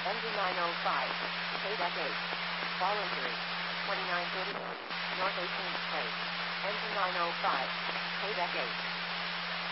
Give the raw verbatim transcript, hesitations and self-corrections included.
Engine nine oh five. K-Deck eight. Voluntary. twenty-nine thirty. North eighteenth Place. Engine nine oh five. K-Deck eight.